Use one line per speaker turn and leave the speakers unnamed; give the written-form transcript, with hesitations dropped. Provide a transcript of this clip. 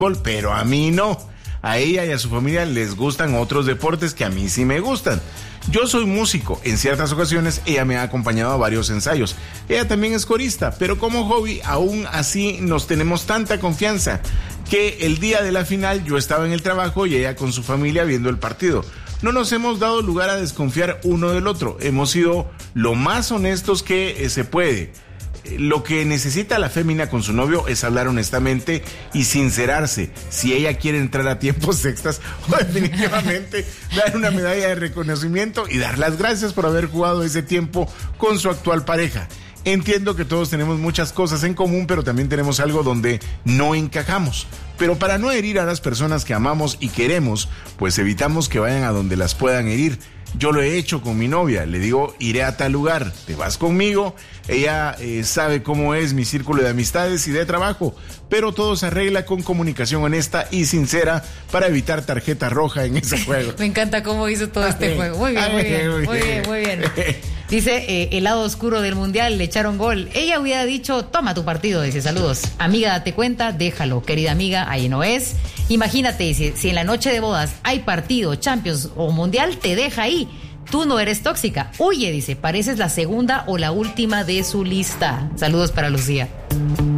pero a mí no. A ella y a su familia les gustan otros deportes que a mí sí me gustan. Yo soy músico, en ciertas ocasiones ella me ha acompañado a varios ensayos. Ella también es corista, pero como hobby aún así nos tenemos tanta confianza que el día de la final yo estaba en el trabajo y ella con su familia viendo el partido. No nos hemos dado lugar a desconfiar uno del otro, hemos sido lo más honestos que se puede. Lo que necesita la fémina con su novio es hablar honestamente y sincerarse. Si ella quiere entrar a tiempos extras, o definitivamente dar una medalla de reconocimiento y dar las gracias por haber jugado ese tiempo con su actual pareja. Entiendo que todos tenemos muchas cosas en común, pero también tenemos algo donde no encajamos. Pero para no herir a las personas que amamos y queremos, pues evitamos que vayan a donde las puedan herir. Yo lo he hecho con mi novia, le digo, iré a tal lugar, ¿te vas conmigo? Ella sabe cómo es mi círculo de amistades y de trabajo, pero todo se arregla con comunicación honesta y sincera para evitar tarjeta roja en ese juego.
Me encanta cómo hizo todo este juego. Muy bien. Dice, el lado oscuro del mundial, le echaron gol. Ella hubiera dicho, toma tu partido, dice, saludos. Amiga, date cuenta, déjalo. Querida amiga, ahí no es. Imagínate, dice, si en la noche de bodas hay partido, Champions o Mundial, te deja ahí. Tú no eres tóxica. Huye, dice, pareces la segunda o la última de su lista. Saludos para Lucía.